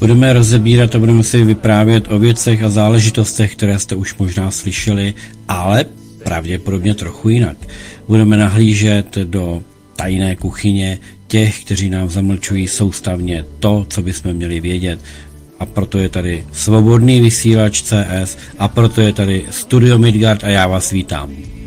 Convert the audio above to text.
Budeme rozebírat a budeme si vyprávět o věcech a záležitostech, které jste už možná slyšeli, ale pravděpodobně trochu jinak. Budeme nahlížet do tajné kuchyně těch, kteří nám zamlčují soustavně to, co bychom měli vědět. A proto je tady Svobodný vysílač CS a proto je tady Studio Midgard a já vás vítám.